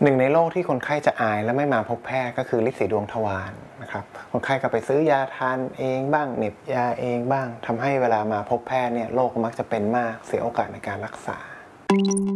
หนึ่งในโรคที่คนไข้จะอายและไม่มาพบแพทย์ก็คือฤทธิ์สีดวงทวารนะครับคนไข้ก็ไปซื้อยาทานเองบ้างเหน็บยาเองบ้างทำให้เวลามาพบแพทย์เนี่ยโรคมักจะเป็นมากเสียโอกาสในการรักษา